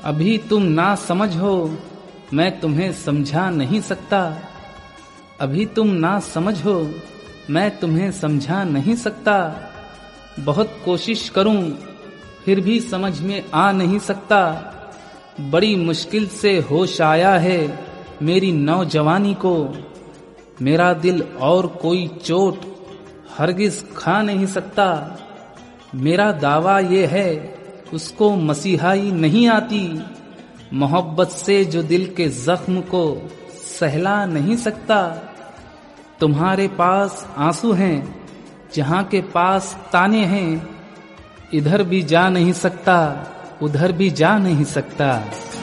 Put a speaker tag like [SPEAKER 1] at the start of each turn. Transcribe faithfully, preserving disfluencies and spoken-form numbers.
[SPEAKER 1] अभी तुम ना समझ हो, मैं तुम्हें समझा नहीं सकता। अभी तुम ना समझ हो, मैं तुम्हें समझा नहीं सकता। बहुत कोशिश करूं फिर भी समझ में आ नहीं सकता। बड़ी मुश्किल से होश आया है मेरी नौजवानी को। मेरा दिल और कोई चोट हरगिज खा नहीं सकता। मेरा दावा ये है उसको मसीहाई नहीं आती। मोहब्बत से जो दिल के जख्म को सहला नहीं सकता। तुम्हारे पास आंसू हैं जहां के पास ताने हैं। इधर भी जा नहीं सकता, उधर भी जा नहीं सकता।